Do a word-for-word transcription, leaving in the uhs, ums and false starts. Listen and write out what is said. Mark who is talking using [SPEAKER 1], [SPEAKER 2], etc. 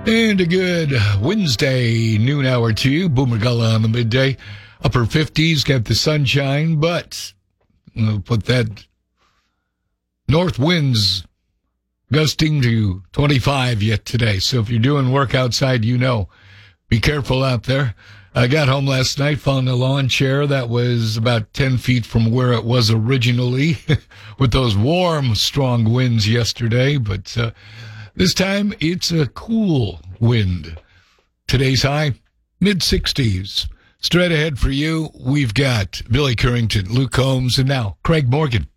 [SPEAKER 1] And a good Wednesday noon hour to you. Boomer Gullah on the midday. Upper fifties, got the sunshine, but we'll put that north winds gusting to twenty-five yet today. So if you're doing work outside, you know, be careful out there. I got home last night, found a lawn chair that was about ten feet from where it was originally with those warm, strong winds yesterday. But uh, this time it's a cool wind. Today's high, mid sixties. Straight ahead for you, we've got Billy Currington, Luke Combs, and now Craig Morgan.